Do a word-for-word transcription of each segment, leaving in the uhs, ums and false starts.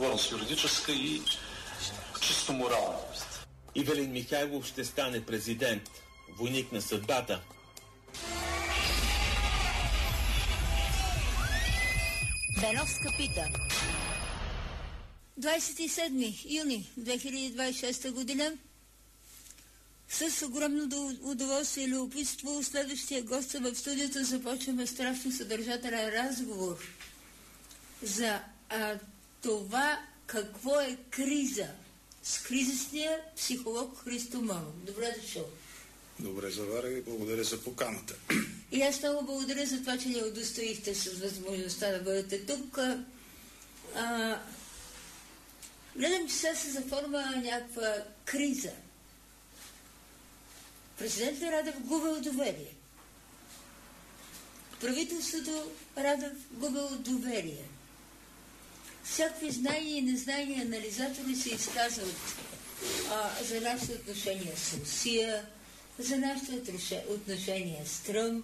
отговорност, юридическа и чисто морална. Ивелин Михайлов ще стане президент, войник на съдбата. Беновска пита. двадесет и седми юни две хиляди двадесет и шеста година. С огромно удоволствие и любопитство следващия гост в студиото започваме страшно съдържателен разговор за а, това какво е криза с кризисния психолог Христо Монов. Добре дошъл. Добре заваря и благодаря за поканата. И аз много благодаря за това, че ни удостоихте с възможността да бъдете тук. А, гледам, че сега се заформа някаква криза. Президентът Радев губил доверие. Правителството Радев губил доверие. Всякакви знания и незнания анализатори се изказват а, за нашите отношения с Русия, за нашите отношения с Тръмп.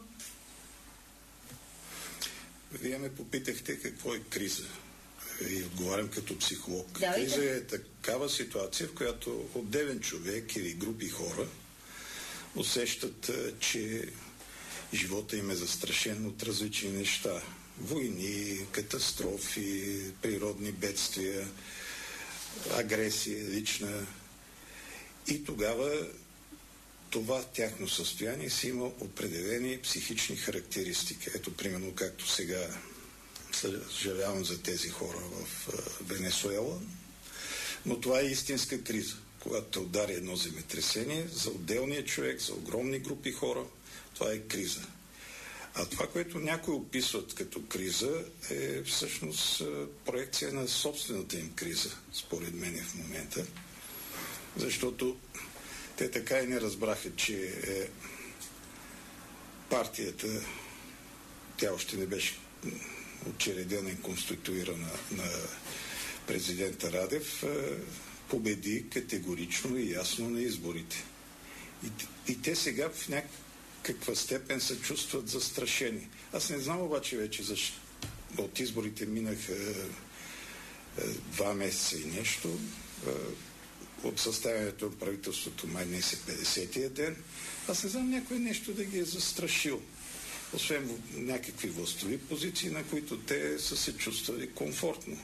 Вие ме попитахте какво е криза. И отговарям като психолог. Да, криза е такава ситуация, в която отделен човек или групи хора усещат, че живота им е застрашен от различни неща. Войни, катастрофи, природни бедствия, агресия лична. И тогава това тяхно състояние си има определени психични характеристики. Ето, примерно, както сега съжалявам за тези хора в Венесуела, но това е истинска криза. Когато те удари едно земетресение, за отделния човек, за огромни групи хора, това е криза. А това, което някои описват като криза, е всъщност проекция на собствената им криза, според мен в момента. Защото те така и не разбраха, че е, партията, тя още не беше учредена и конституирана на президента Радев, е, победи категорично и ясно на изборите. И, и те сега в някаква степен се чувстват застрашени. Аз не знам обаче вече защо от изборите минаха е, е, два месеца и нещо. Е, от съставянето на правителството май днес е петдесетия ден. Аз не знам някой нещо да ги е застрашил. Освен някакви властови позиции, на които те са се чувствали комфортно.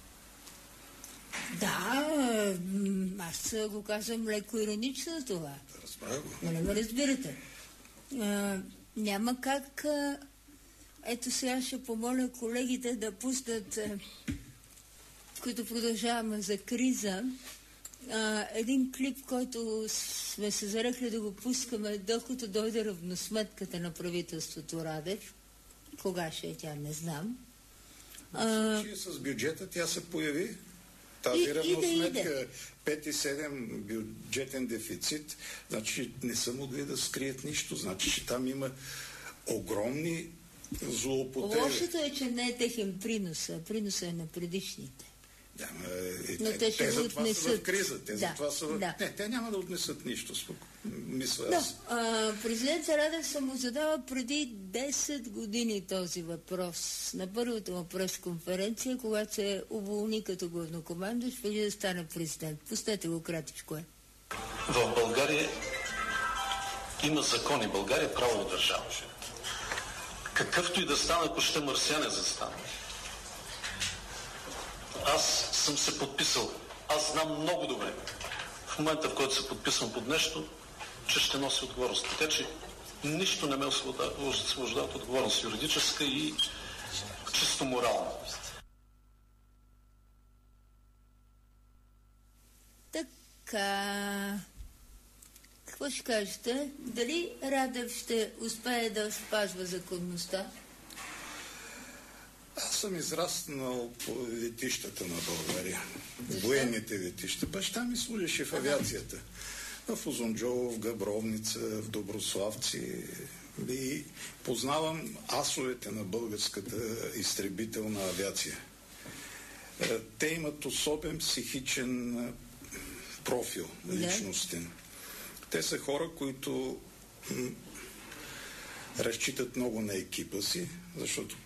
Да, аз го казвам леко иронично това. Да, разбира го. Но не ме разбирате. А, няма как... А, ето сега ще помоля колегите да пуснат, а, които продължаваме за криза, а, един клип, който сме се зарекли да го пускаме, докато дойде равносметката на правителството Радев. Кога ще е тя, не знам. В случая с бюджета тя се появи. Тази и, равносметка пет и седем бюджетен дефицит, значи не са могли да скрият нищо. Значи, че там има огромни злоупотреби. Лошото е, че не е техен принос, а приносът е на предишните. Да, но, е, но те, те, те за това отнесат. са в криза. Те, да, за това са в... да. Не, те няма да отнесат нищо. Споко... Мисля да, аз. А, президент Радев съм му задава преди десет години този въпрос. На първата му пресконференция, когато се уволни като главнокомандващ, преди да стане президент. Пустете го кратичко е. В България има закони. България е правова държава. Какъвто и да стане, ако ще марсиане застане. Аз съм се подписал. Аз знам много добре в момента, в който се подписвам под нещо, че ще носи отговорност. Така че нищо не ме освобождава от отговорност, юридическа и чисто морална. Така... Какво ще кажете? Дали Радев ще успее да спазва законността? Аз съм израснал по летищата на България. Военните летища. Баща ми служеше в авиацията. В Узунджово, в Габровница, в Доброславци. И познавам асовете на българската изтребителна авиация. Те имат особен психичен профил, личностен. Те са хора, които м- разчитат много на екипа си, защото като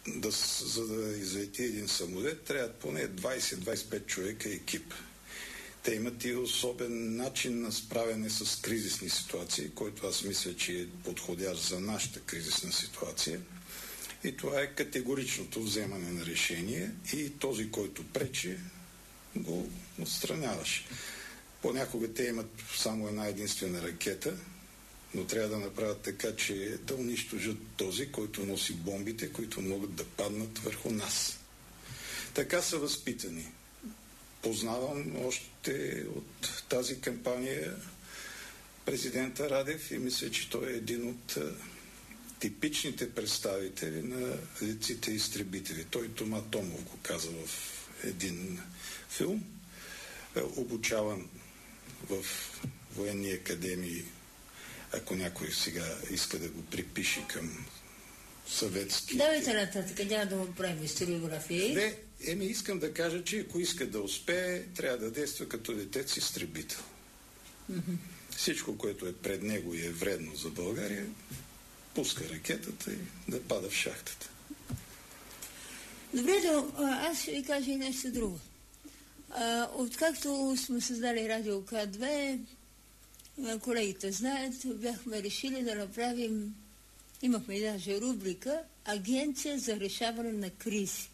да, за да излети един самолет, трябва поне двайсет до двайсет и пет човека екип. Те имат и особен начин на справяне с кризисни ситуации, който аз мисля, че е подходящ за нашата кризисна ситуация. И това е категоричното вземане на решение и този, който пречи, го отстраняваш. Понякога те имат само една единствена ракета, но трябва да направят така, че да унищожат този, който носи бомбите, които могат да паднат върху нас. Така са възпитани. Познавам още от тази кампания президента Радев и мисля, че той е един от типичните представители на летците изтребители. Той Тома Томов го каза в един филм, обучаван в военни академии, ако някой сега иска да го припише към съветски. Давайте нататък, няма да му правим историографии. Не, еми искам да кажа, че ако иска да успее, трябва да действа като летец изтребител. Mm-hmm. Всичко, което е пред него и е вредно за България, пуска ракетата и да пада в шахтата. Добре, но аз ще ви кажа и нещо друго. А, откакто сме създали Радио К две, колегите знаят, бяхме решили да направим, имахме и даже рубрика Агенция за решаване на кризи.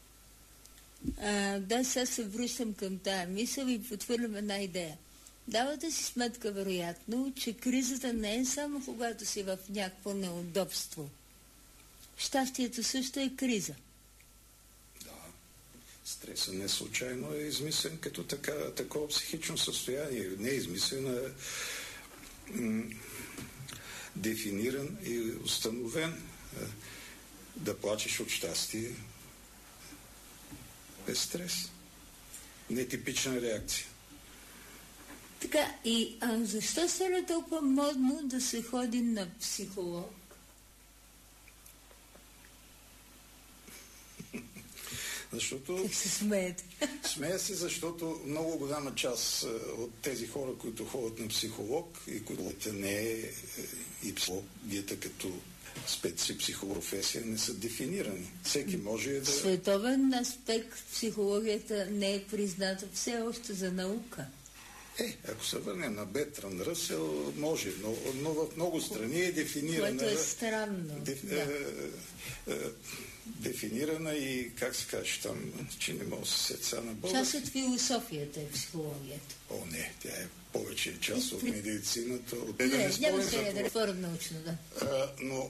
А, да, сега се връщам към тая мисъл и потвърлям една идея. Давате си сметка, вероятно, че кризата не е само когато си в някакво неудобство. Щастието също е криза. Да. Стресът не случайно е измислен като така, такова психично състояние. Не е измислен, а м- дефиниран и установен. Да плачеш от щастие без стрес. Нетипична реакция. Така, и а, защо стана толкова модно да се ходи на психолог? Защото... Как се смеете? Смея се, защото много голяма част от тези хора, които ходят на психолог и които не е и психологията като специ психопрофесия не са дефинирани. Всеки може да... Световен аспект психологията не е призната все още за наука. Е, ако се върнем на Бертранд Ръсел, може, но, но в много страни е дефинирана... Което е странно. Деф, да. е, е, дефинирана и, как се каже там, че не мога да се сетя на български. Част от философията е психологията. О, не, тя е повече част от медицината. От... Не, да не няма спорим сега за да реформ научно, да. А, но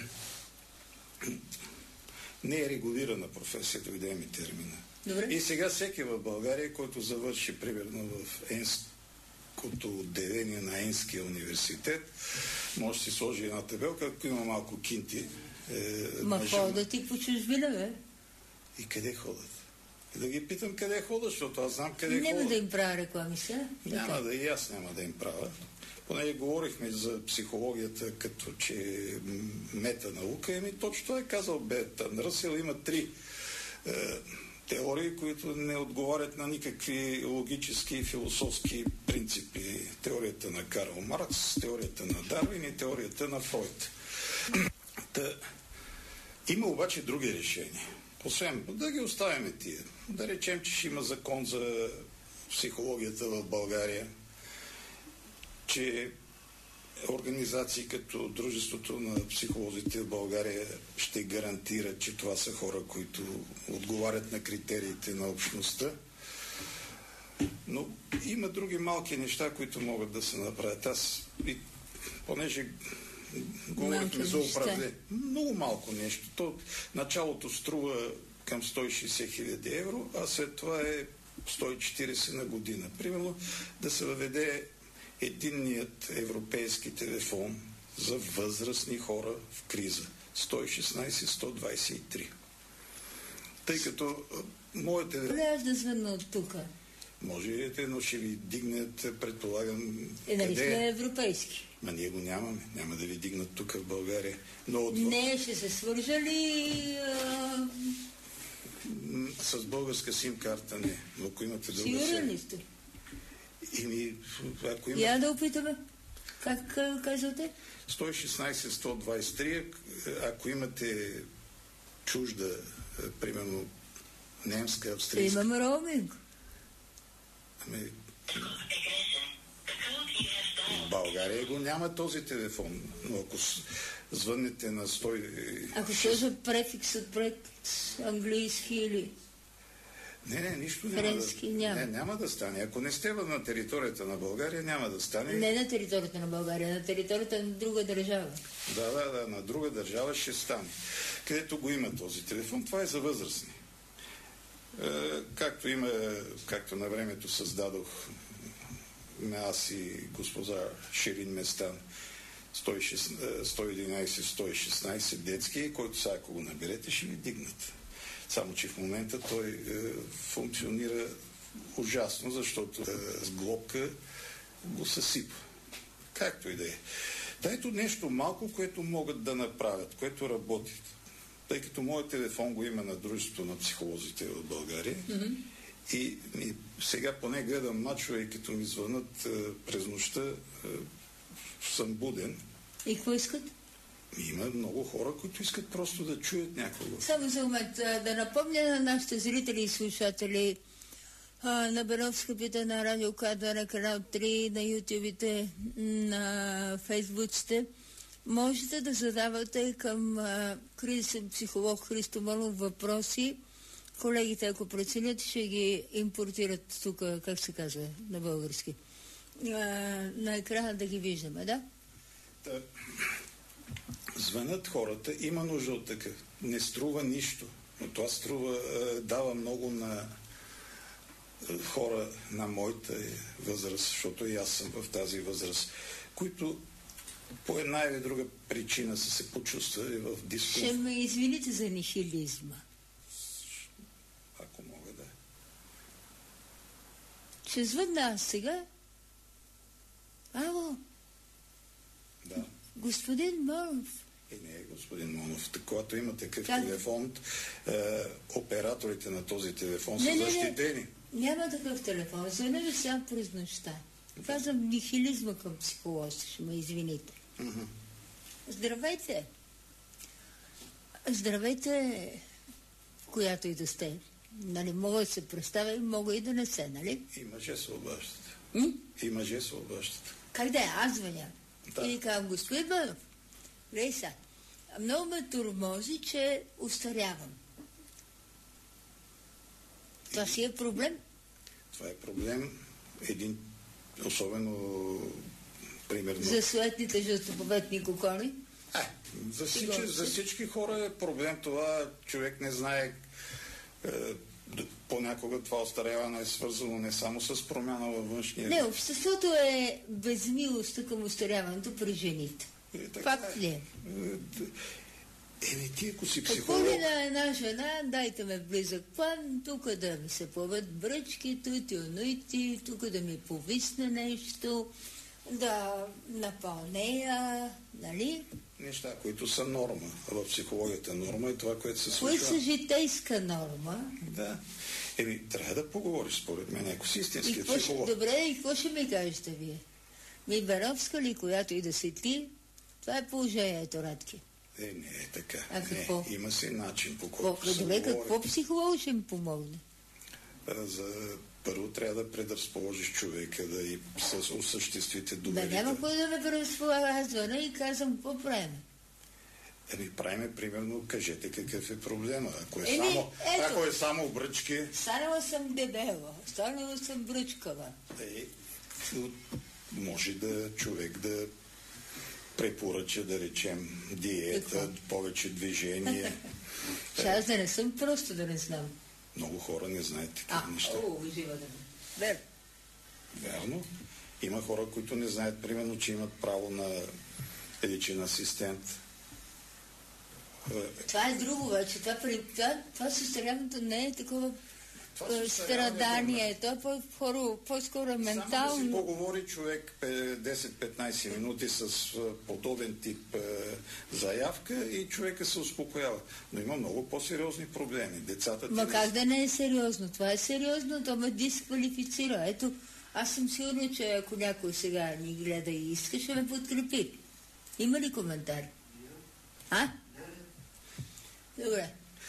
не е регулирана професия, дойдем и термина. Добре. И сега всеки в България, който завърши примерно в Енското отделение на Енския университет, може да си сложи една табелка, ако има малко кинти. Е, Ма ходят и по чужбина, бе. И къде ходят? И да ги питам къде ходят, защото аз знам къде Няма ходят. да им правя реклами сега. Няма да, и аз няма да им правя. Понеже говорихме за психологията като че е метанаука, еми точно това е казал Бертранд Ръсел. Има три е, теории, които не отговарят на никакви логически и философски принципи. Теорията на Карл Маркс, теорията на Дарвин и теорията на Фройд. Та, има обаче други решения. Освен да ги оставим тия. Да речем, че ще има закон за психологията в България, че организации като Дружеството на психолозите в България ще гарантират, че това са хора, които отговарят на критериите на общността. Но има други малки неща, които могат да се направят. Аз, и, понеже говорихме за управление, много малко нещо. То началото струва към сто и шейсет хиляди евро, а след това е сто и четирийсет на година. Примерно да се въведе единният европейски телефон за възрастни хора в криза. сто и шестнайсет сто двайсет и три. Тъй като моят телефон... Трябва да звънна от тук. Може, но ще ви дигнат, предполагам... Е, нали къде... сме европейски? Ма ние го нямаме. Няма да ви дигнат тук в България. Но от... Не, ще се свържа ли... А... С българска сим-карта не. Но ако имате друга... Сигурен ли сте? Ими, ако има... Я да опитаме. Как казвате? сто и шестнайсет сто двайсет и три, ако имате чужда, примерно немска, австрийска. Имам роуминг. Ами, в България го няма този телефон, но ако звъннете на сто... Ако сложа префикс от префикс английски или... Не, не, нищо няма френски, да... няма. Не, няма да стане. Ако не сте на територията на България, няма да стане. Не на територията на България, на територията на друга държава. Да, да, да, на друга държава ще стане. Където го има този телефон, това е за възрастни. Е, както има, както на времето създадох аз и госпожа Ширин Местан сто и единайсет сто и шестнайсет детски, който сега ако го наберете, ще ви дигнат. Само че в момента той е, функционира ужасно, защото е, с глобка го съсипа. Както и да е. Та ето нещо малко, което могат да направят, което работи. Тъй като моят телефон го има на дружеството на психолозите в България, mm-hmm. и, и сега поне гледам мачове и като ми звънат е, през нощта, е, съм буден. И какво искат? Има много хора, които искат просто да чуят някого. Само за момент, да напомня на нашите зрители и слушатели а, на Беновска пита на Радио Кадва, на канал три, на ютубите, на фейсбуците. Можете да задавате към а, кризисен психолог Христо Мълнов въпроси. Колегите, ако преценят, ще ги импортират тук, как се казва на български. А, на екрана да ги виждаме, да? Да. Звънят хората, има нужда от такъв. Не струва нищо, но това струва, дава много на хора на моята възраст, защото и аз съм в тази възраст, които по една или друга причина са се почувствали в дискомфорт. Ще ме извините за нихилизма. Ако мога да. Ще звъдна аз сега. Ало. Да. Господин Монов. И не е господин Монов. Когато има такъв как? телефон, е, операторите на този телефон не, са не, защитени. Не, няма такъв телефон. Звъня ви сега през нощта. Казвам нихилизма към психолозите. Ще ме извините. Mm-hmm. Здравейте. Здравейте, в която и да сте. Нали, мога да се представя и мога и да не се, нали? И мъже се обаждат. М? И мъже се обаждат. Как да е? Аз звъня. Да. И казвам, господин Бънов, гледай сега, много ме тормози, че устарявам. Това си е проблем? Това е проблем. Един, особено, примерно... За суетните жълтоповетни кокони? А, за, всички, за всички хора е проблем това. Човек не знае... Е, понякога това остаряване е свързано не само с промяна във външния... Не, обществото е безмилостта към остаряването при жените. Е, Факт ли е? Еми, ти ако си психолог... Какво ли на една жена, дайте ме в близък план, тук да ми се плават бръчки, тути, онуити, тук да ми повисне нещо, да напълнея, нали? Неща, които са норма. А в психологията норма е това, което се случва. Кои са житейска норма? Да. Еми, трябва да поговориш, според мен, ако си истински Ще, психолог. добре, и какво ще ми кажете вие? Ми Беновска ли, която и да си ти? Това е положението, Радки. Е, не е така. А какво? Не, има си начин, по който Какво, се добре, говори. какво психолог ще ми помогне? За първо трябва да предразположиш човека, да и осъществите доверите. Да, няма кой да ме предразполага и казвам, какво правим? Еми, правиме, примерно, кажете какъв е проблема. Ако е, Еми, само, ето. ако е само бръчки... Станала съм дебела, станала съм бръчкава. Е, може да човек да препоръча, да речем, диета, Какво? повече движение. Ще аз да не съм, просто да не знам. Много хора не знаят такива А, неща. о, жива да ме. Верно. Вярно. Има хора, които не знаят, примерно, че имат право на личен асистент. Това е друго вече. Това, това, това състоянието не е такова Това страдание. То е по-скоро, по-скоро ментално. Само да си поговори човек десет-петнайсет минути с подобен тип е, заявка и човека се успокоява. Но има много по-сериозни проблеми. Децата... Ма как да не е сериозно? Това е сериозно, то ме дисквалифицира. Ето, аз съм сигурна, че ако някой сега ни гледа и иска, ще ме подкрепи. Има ли коментар? А? Добре.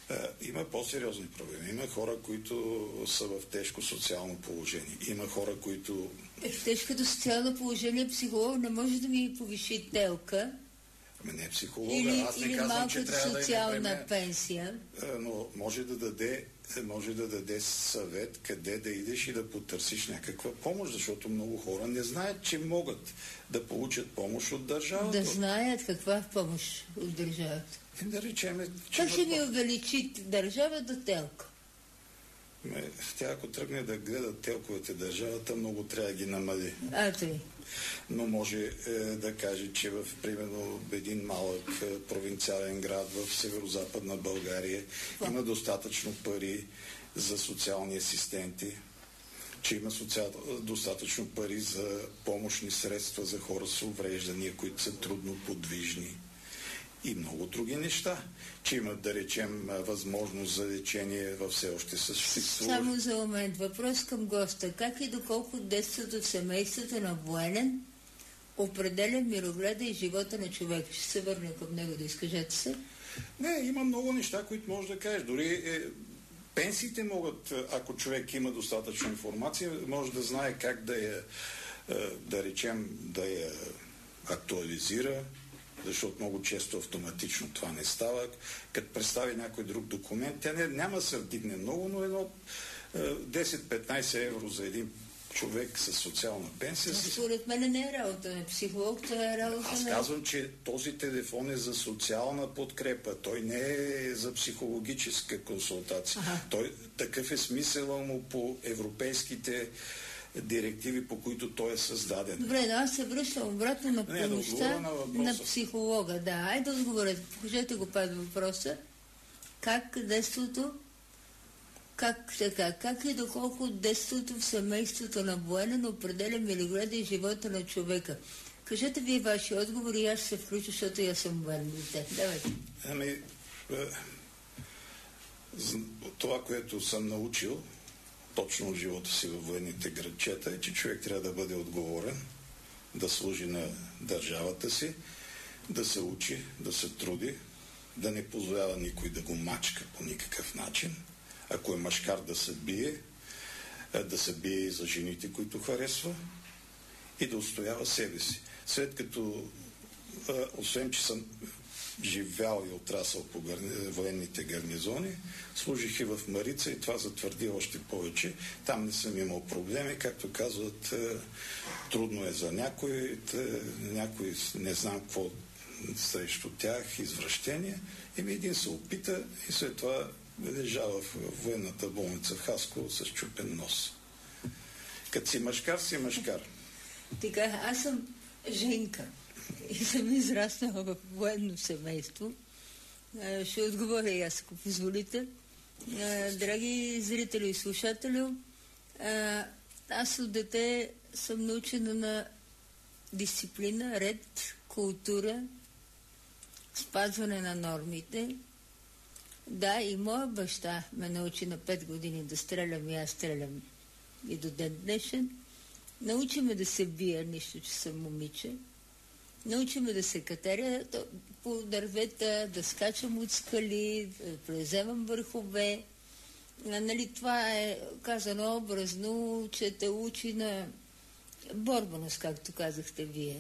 Има по-сериозни проблеми. Има хора, които са в тежко социално положение. Има хора, които... В тежкото социално положение психолог не може да ми повиши телка. Ами не психолога. Или, Аз не или казвам, че трябва да социална да пенсия. Но може да даде може да даде съвет къде да идеш и да потърсиш някаква помощ, защото много хора не знаят, че могат да получат помощ от държавата. Да знаят каква помощ от държавата. И да речем, че... Как ще ми увеличи държавата телка? Ме, тя ако тръгне да гледа телковете държавата, много трябва да ги намали. А, тъй. Но може е, да каже, че в, примерно, един малък е, провинциален град в северо-западна България Ба. има достатъчно пари за социални асистенти, че има социал... достатъчно пари за помощни средства за хора с увреждания, които са трудно подвижни. И много други неща, че имат, да речем, възможност за лечение във все още съществува. Само за момент. Въпрос към госта. Как и доколко детството в семейството на военен определя мирогледа и живота на човек? Ще се върна към него да изкажете се. Не, има много неща, които можеш да кажеш. Дори е, пенсиите могат, ако човек има достатъчно информация, може да знае как да я, да речем, да я актуализира, защото много често автоматично това не става. Като представи някой друг документ, тя не, няма да се вдигне много, но едно десет-петнайсет евро за един човек с социална пенсия. Според мен не е работа на психолог, това е работа Аз на... казвам, че този телефон е за социална подкрепа. Той не е за психологическа консултация. Ага. Той, такъв е смисъл му по европейските директиви, по които той е създаден. Добре, да, аз се връщам обратно на помощта на, на психолога. Да, айде да отговорете. Покажете го пак въпроса. Как детството, как така, как и доколко детството в семейството на военен определя мирогледа и живота на човека? Кажете вие ваши отговори и аз ще се включа, защото аз съм военен дете. Давайте. Ами, това, което съм научил точно от живота си във военните градчета е, че човек трябва да бъде отговорен, да служи на държавата си, да се учи, да се труди, да не позволява никой да го мачка по никакъв начин. Ако е мъжкар, да се бие, да се бие и за жените, които харесва, и да устоява себе си. След като, освен че съм живял и отрасъл по гарни... военните гарнизони, служих и в Марица и това затвърди още повече. Там не съм имал проблеми, както казват, трудно е за някой, някой не знам какво срещу тях, извращения. И един се опита и след това лежава в военната болница в Хасково с чупен нос. Като си мъжкар, си мъжкар. Така, аз съм женка и съм израснала в военно семейство. Ще отговоря и аз, ако позволите. Драги зрители и слушатели, аз от дете съм научена на дисциплина, ред, култура, спазване на нормите. Да, и моя баща ме научи на пет години да стрелям и аз стрелям и до ден днешен. Научи ме да се бия, нищо, че съм момиче. Научи ме да се катеря по дървета, да скачам от скали, да превземам върхове. Нали, това е казано образно, че те учи на борбаност, както казахте вие.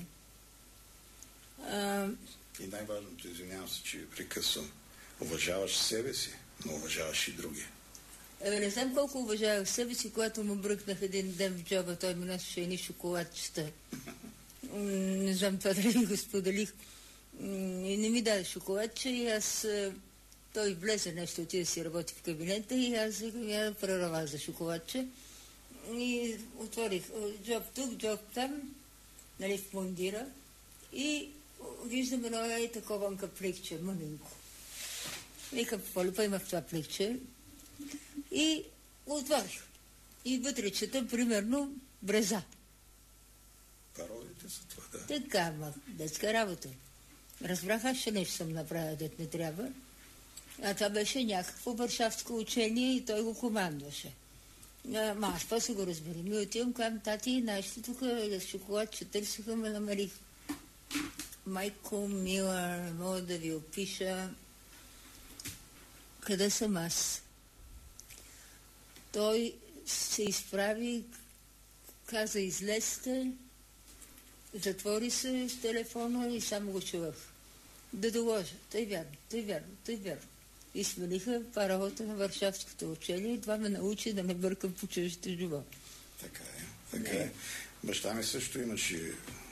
А... И най-важното, извинявам се, че ви прекъсвам, уважаваш себе си, но уважаваш и други. Е, не знам колко уважавах себе си, когато му бръкнах един ден в джоба, той ми носеше едни шоколадчета. Не знам това дали го споделих. И не ми даде шоколадче и аз... Той влезе нещо, отида си работи в кабинета и аз я да прерава за шоколадче. И отворих джоб тук, джоб там, нали, в мундира. И виждам едно и такова пликче, мъненко. Викам, какво има в това пликче? И отворих. И вътре чета, примерно, бреза. Паролите са това, да. Така, ма, детска работа. Разбрах, аз ще нещо съм направила, дет не трябва. А това беше някакво варшавско учение и той го командваше. Ма аз после го разберем. И отивам към тати и нашите тук с шоколад, че търсиха, ме намерих. Майко мила, мога да ви опиша. къде съм аз? Той се изправи, каза излезте, затвори се с телефона и само го чувах. Да доложа. Той вярно, той вярно, той вярно. И смениха паралата на Варшавското учение и това ме научи да не бъркам по чуждите живот. Така е, така е. Баща ми също имаше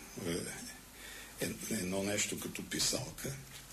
е, едно нещо като писалка,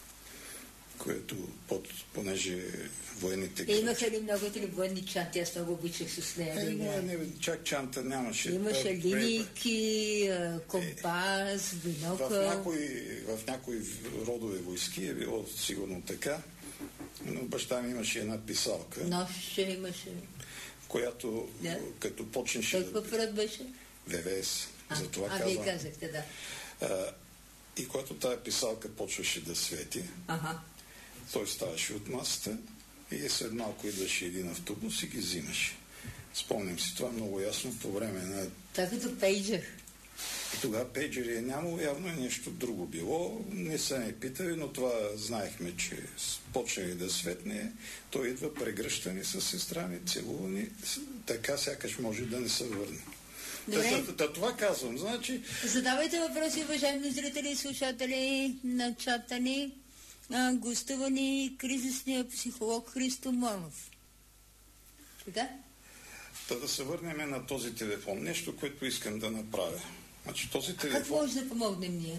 което, под, понеже военните... Е, имаха ли много ли военни чанти? Аз много обичах с нея. Е, не, не, чак чанта нямаше. Имаше линейки, компас, бинокъл. В някои, в някои родове войски е било сигурно така, но баща ми имаше една писалка. Нощче имаше. Която, да? Като почнеше... Той какъв род беше? ВВС. А, за това а казвам. вие казахте, да. А, и когато тая писалка почваше да свети, ага. Той ставаше от масата и след малко идваше един автобус и ги взимаше. Спомням си това много ясно по време на... Това като пейджер. Тогава пейджери е нямало, явно е нещо друго било. Не са ме питали, но това знаехме, че почнали да светне. Той идва прегръщани с сестра ми, целувани, така сякаш може да не се върне. Та, та, това казвам, значи... Задавайте въпроси, уважаеми зрители и слушатели на чата ни. Гостува ни кризисния психолог Христо Монов. Така? Та да се върнем на този телефон. Нещо, което искам да направя. Значи, този телефон... А как може да помогнем ние?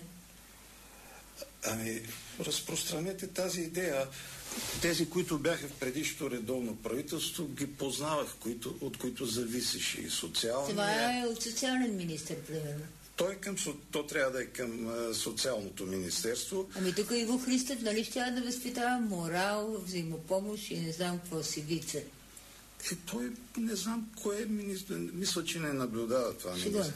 Ами, разпространете тази идея. Тези, които бяха в предишното редовно правителство, ги познавах, които, от които зависеше и социалния... Това е от социален министър, примерно. Той към, то трябва да е към а, социалното министерство. Ами тук Иво Христов, нали ще да възпитава морал, взаимопомощ и не знам какво си вице. Е, той не знам кое е министър. Мисля, че не наблюдава това министър.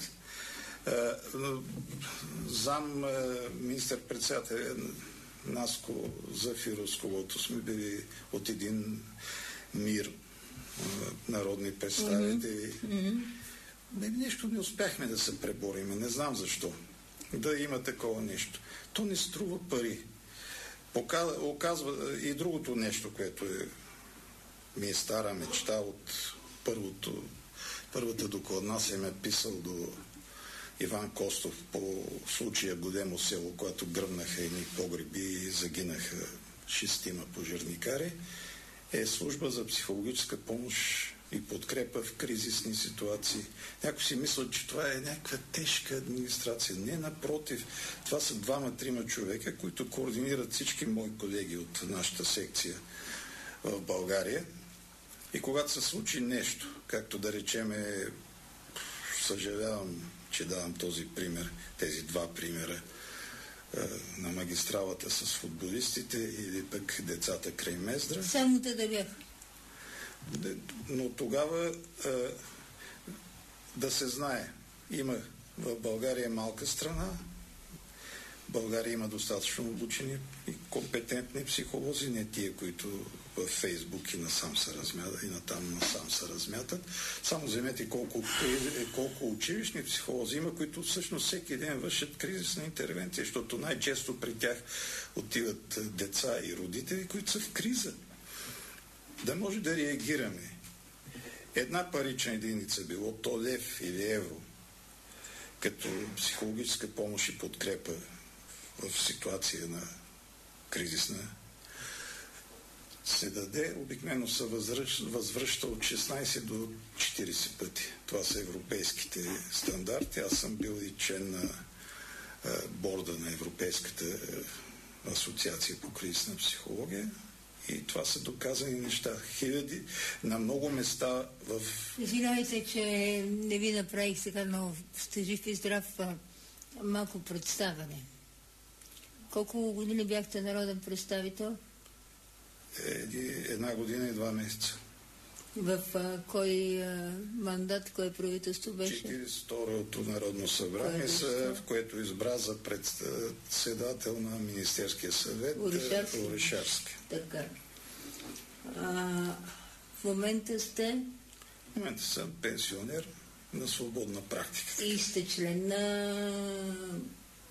Зам министър-председател Наско Зафиров, с когото сме били от един мир народни представители. Mm-hmm. Не, нещо не успяхме да се пребориме. Не знам защо. Да има такова нещо. То не струва пари. Оказва и другото нещо, което е, ми е стара мечта от първото, първата докладна съм е писал до Иван Костов по случая Годемо село, когато гръмнаха едни погреби и загинаха шестима пожарникари, е служба за психологическа помощ и подкрепа в кризисни ситуации. Някой си мисля, че това е някаква тежка администрация. Не, напротив. Това са двама-трима човека, които координират всички мои колеги от нашата секция в България. И когато се случи нещо, както да речеме, съжалявам, че давам този пример, тези два примера е, на магистралата с футболистите или пък децата край Мездра. Само те да бях. Но тогава е, да се знае, има в България малка страна, България има достатъчно обучени и компетентни психолози, не тия, които в Фейсбук и насам се размятат, и натам насам се размятат. Само вземете колко, колко училищни психолози има, които всъщност всеки ден вършат кризисна интервенция, защото най-често при тях отиват деца и родители, които са в криза. Да може да реагираме. Една парична единица, било то лев или евро, като психологическа помощ и подкрепа в ситуация на кризисна, се даде, обикновено се възвръща от шестнайсет до четирийсет пъти. Това са европейските стандарти. Аз съм бил и член на а, борда на Европейската а, асоциация по кризисна психология. И това са доказани неща. Хиляди, на много места в... Извинявайте, че не ви направих сега, но сте жив и здрав, малко представяне. Колко години бяхте народен представител? Еди, една година и два месеца. В а, кой а, мандат, кое правителство беше? четирийсет и второто Народно събрание, са, в което избра за председател на Министерския съвет Орешарски. Орешарски. Така. А, в момента сте? В момента съм пенсионер на свободна практика. И сте член на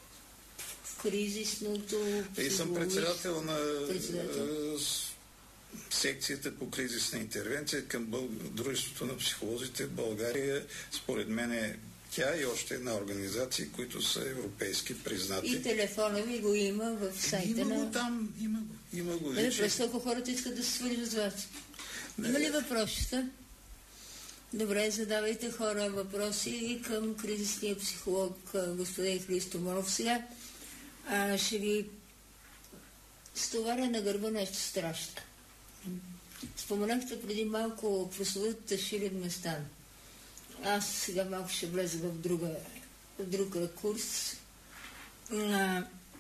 кризисното... И съм председател на председател. секцията по кризисна интервенция към Бъл... Дружеството на психолозите в България, според мен е тя и още една организация, които са европейски признати. И телефона ви го има в сайта има на... Има го там, има го. Има го. Дали, просто ако хората искат да се свържат с вас. Не. Има ли въпросите? Добре, задавайте хора въпроси към кризисния психолог господин Христо Монов. Сега а, ще ви стоваря на гърба нещо страшно. Споменахте преди малко прословутата Ширин Местан. Аз сега малко ще влеза в, друга, в друг ракурс. А,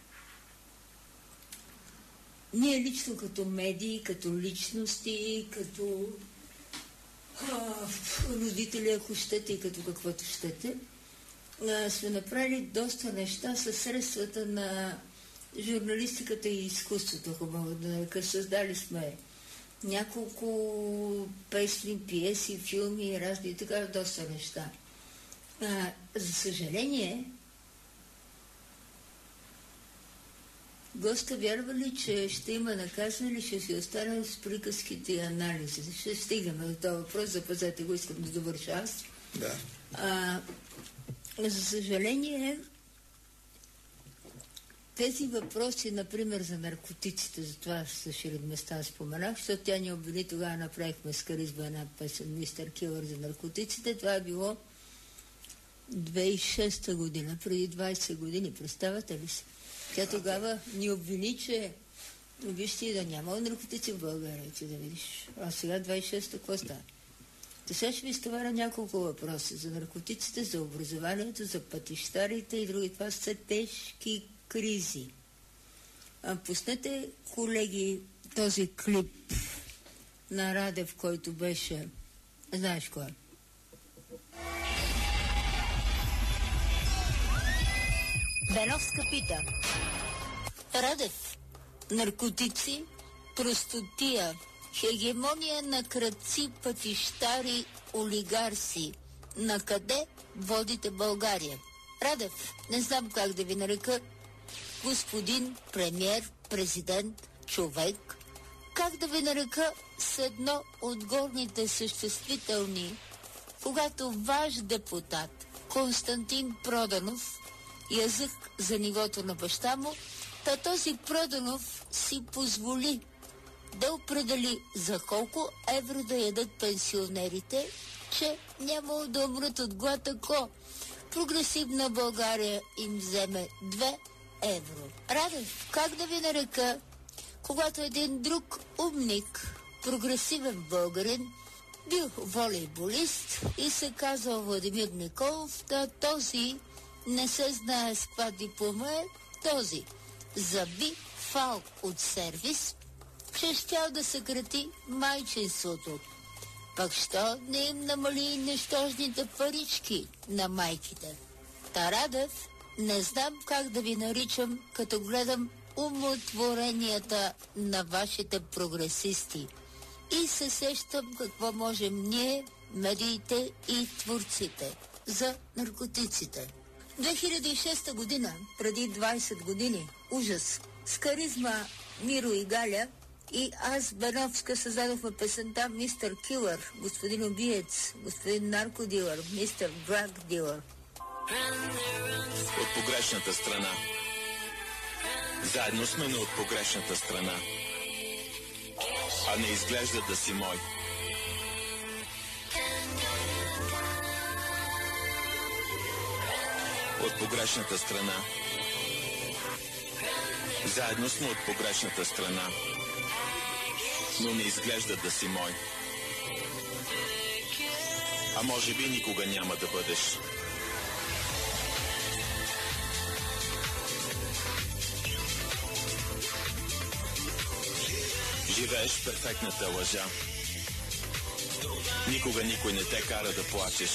ние лично като медии, като личности, като а, родители, ако щете и като каквото щете, а, сме направили доста неща със средствата на журналистиката и изкуството, ако мога да нарека. Създали сме няколко песни, пиеси, филми и разни така доста неща. А, за съжаление, госта вярва ли, че ще има наказване или ще си останем с приказките и анализи? Ще стигаме до този въпрос, запазете го, искам да довърша аз. Да. А, за съжаление, тези въпроси, например, за наркотиците, за това с Ширин Местан споменах, защото тя ни обвини, тогава направихме с Каризма една песен Мистер Килър за наркотиците. Това е било две хиляди и шеста година, преди двайсет години. Представате ли се? Тя тогава ни обвини, че вижте да няма наркотици в България, че да видиш. А сега две хиляди и шеста какво става? Та сега ще ви стоваря няколко въпроса за наркотиците, за образованието, за пътищарите и други. Това са тежки кризи. А, пуснете, колеги, този клип на Радев, който беше... Знаеш кой? Беновска пита. Радев, наркотици, простотия, хегемония на крадци, пътищари, олигарси. На къде водите България? Радев, не знам как да ви нарека, господин премиер, президент, човек, как да ви нарека с едно от горните съществителни, когато ваш депутат Константин Проданов язък за нивото на баща му, та този Проданов си позволи да определи за колко евро да ядат пенсионерите, че няма да умрат от глад, ако прогресивна България им вземе две евро. Радев, как да ви нарека, когато един друг умник, прогресивен българин, бил волейболист и се казал Владимир Николов, да този не се знае с каква диплома е, този заби фал от сервис, че щял да съкрати майчинството. Пък що не им намали нещожните парички на майките? Тарадев, не знам как да ви наричам, като гледам умотворенията на вашите прогресисти. И се сещам какво можем ние, медиите и творците, за наркотиците. две хиляди и шеста година, преди двайсет години, ужас, с Каризма, Миро и Галя, и аз, Беновска, създадохме песента Мистер Килър, господин убиец, господин наркодилър, мистер драг дилър. От погрешната страна. Заедно сме, но от погрешната страна. А не изглежда да си мой. От погрешната страна. Заедно сме от погрешната страна. Но не изглежда да си мой. А може би никога няма да бъдеш. Живееш в перфектната лъжа. Никога никой не те кара да плачеш.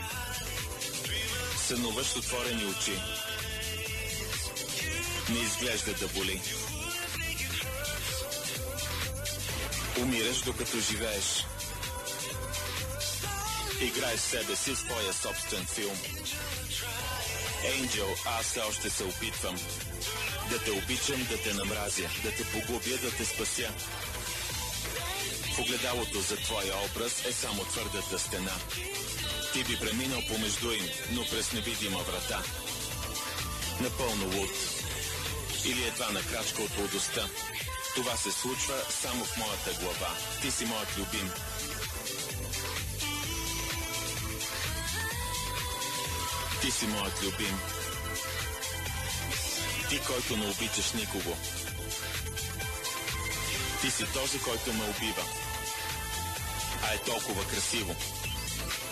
Сънуваш с отворени очи. Не изглежда да боли. Умираш докато живееш. Играеш себе си в твоя собствен филм. Енджел, аз все още се опитвам да те обичам, да те намразя, да те погубя, да те спася. В огледалото за твоя образ е само твърдата стена. Ти би преминал помежду им, но през невидима врата. Напълно луд. Или едва на крачка от лудостта. Това се случва само в моята глава. Ти си моят любим. Ти си моят любим. Ти, който не обичаш никого. Ти си този, който ме убива. А е толкова красиво.